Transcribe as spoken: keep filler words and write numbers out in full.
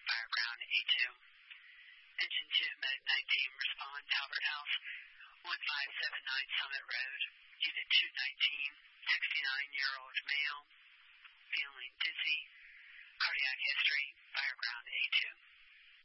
Fireground A two. Engine two, Medic nineteen, respond, Talbot House, one five seven nine Summit Road, Unit two nineteen, sixty-nine-year-old male, feeling dizzy, cardiac history, Fireground A two.